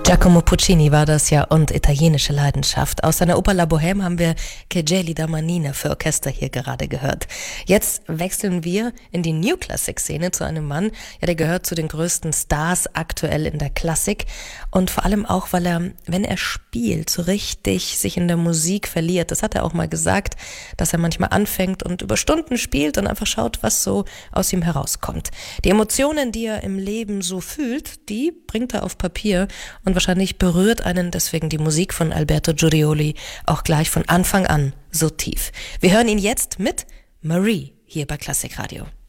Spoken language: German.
Giacomo Puccini war das ja und italienische Leidenschaft. Aus seiner Oper La Bohème haben wir Che gelida manina für Orchester hier gerade gehört. Jetzt wechseln wir in die New Classic Szene zu einem Mann, ja, der gehört zu den größten Stars aktuell in der Klassik und vor allem auch, weil er, wenn er spielt, so richtig sich in der Musik verliert. Das hat er auch mal gesagt, dass er manchmal anfängt und über Stunden spielt und einfach schaut, was so aus ihm herauskommt. Die Emotionen, die er im Leben so fühlt, die bringt er auf Papier und wahrscheinlich berührt einen deswegen die Musik von Alberto Giurioli auch gleich von Anfang an so tief. Wir hören ihn jetzt mit Marie hier bei Klassikradio.